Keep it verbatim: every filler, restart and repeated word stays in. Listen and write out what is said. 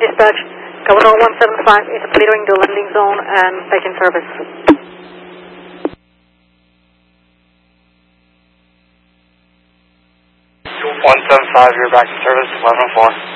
Dispatch, Governor one seven five is clearing the landing zone and back in service. one seven five, you're back in service, eleven oh four.